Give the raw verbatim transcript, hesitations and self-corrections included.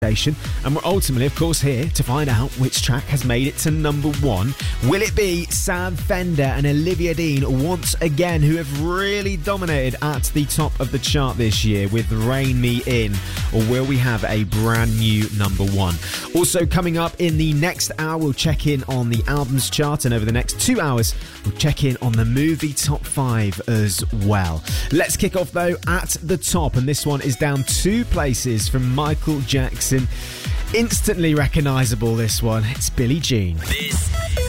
station, and we're ultimately, of course, here to find out which track has made it to number one. Will it be Sam Fender and Olivia Dean once again, who have really dominated at the top of the chart this year with Rain Me In, or will we have a brand new number one? Also coming up in the next hour, we'll check in on the albums chart, and over the next two hours we'll check in on the movie top five as well. Let's kick off though at the top, and this one is down two places from Michael Jackson. Instantly recognisable, this one. It's Billie Jean. This